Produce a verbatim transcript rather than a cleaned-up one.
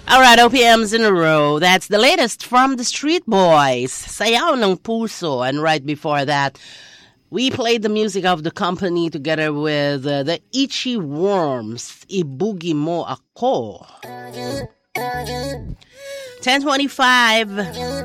All right, O P Ms in a row. That's the latest from the Street Boys, Sayaw ng Puso. And right before that, we played the music of the company together with uh, the Itchy Worms, Ibugi Mo Ako. ten twenty-five